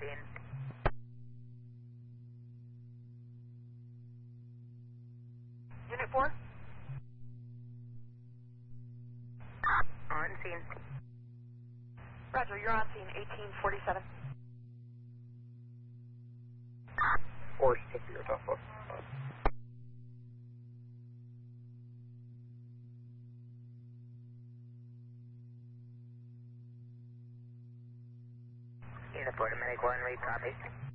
scene. Unit 4? On scene. Roger, you're on scene 1847. Force to your Alpha. Unit 4 to Medic 1, read copy.